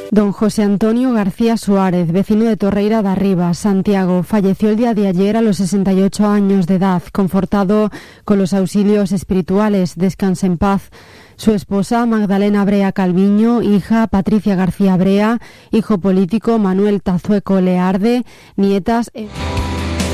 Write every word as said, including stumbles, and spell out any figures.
Don José Antonio García Suárez, vecino de Torreira de Arriba, Santiago, falleció el día de ayer a los sesenta y ocho años de edad, confortado con los auxilios espirituales. Descanse en paz. Su esposa, Magdalena Brea Calviño, hija, Patricia García Brea, hijo político, Manuel Tazueco Learde, nietas...